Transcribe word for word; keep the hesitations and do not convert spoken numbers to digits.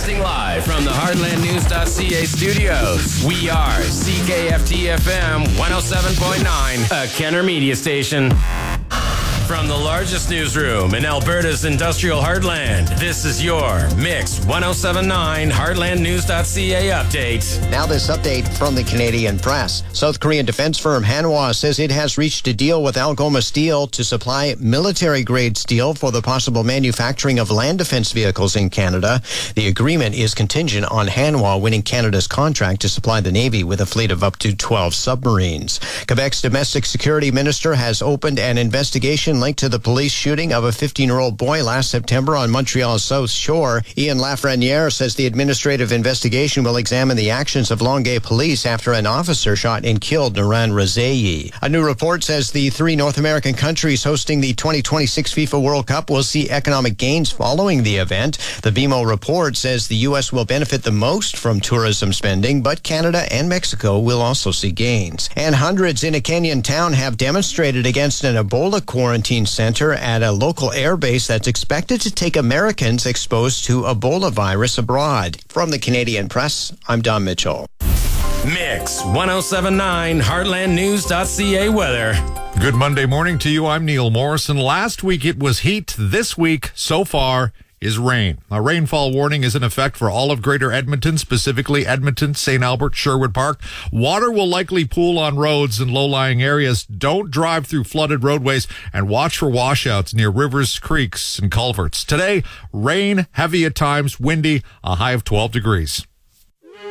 Broadcasting live from the heartland news dot c a studios. We are C K F T F M one oh seven point nine, a Kenner media station. From the largest newsroom in Alberta's industrial heartland, this is your Mix ten seventy-nine Heartland News dot c a update. Now this update from the Canadian press. South Korean defense firm Hanwha says it has reached a deal with Algoma Steel to supply military-grade steel for the possible manufacturing of land defense vehicles in Canada. The agreement is contingent on Hanwha winning Canada's contract to supply the Navy with a fleet of up to twelve submarines. Quebec's domestic security minister has opened an investigation linked to the police shooting of a fifteen-year-old boy last September on Montreal's South Shore. Ian Lafreniere says the administrative investigation will examine the actions of Longueuil police after an officer shot and killed Naran Rezaei. A new report says the three North American countries hosting the twenty twenty-six FIFA World Cup will see economic gains following the event. The B M O report says the U S will benefit the most from tourism spending, but Canada and Mexico will also see gains. And hundreds in a Kenyan town have demonstrated against an Ebola quarantine center at a local airbase that's expected to take Americans exposed to Ebola virus abroad. From the Canadian press, I'm Don Mitchell. Mix ten seventy-nine Heartland News dot c a weather. Good Monday morning to you. I'm Neil Morrison. Last week it was heat. This week, so far, is rain. A rainfall warning is in effect for all of Greater Edmonton, specifically Edmonton, Saint Albert, Sherwood Park. Water will likely pool on roads in low-lying areas. Don't drive through flooded roadways and watch for washouts near rivers, creeks, and culverts. Today, rain, heavy at times, windy, a high of twelve degrees.